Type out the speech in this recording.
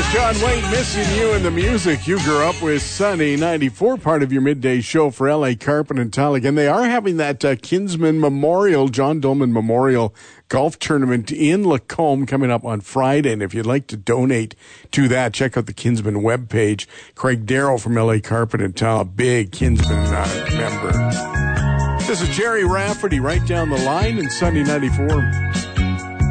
John Wayne, missing you and the music you grew up with. Sunny 94, part of your midday show for LA Carpet and Tile. Again, they are having that Kinsman Memorial, John Dolman Memorial Golf Tournament in Lacombe coming up on Friday. And if you'd like to donate to that, check out the Kinsman webpage. Craig Darrow from LA Carpet and Tile, a big Kinsman member. This is Jerry Rafferty right down the line in Sunny 94.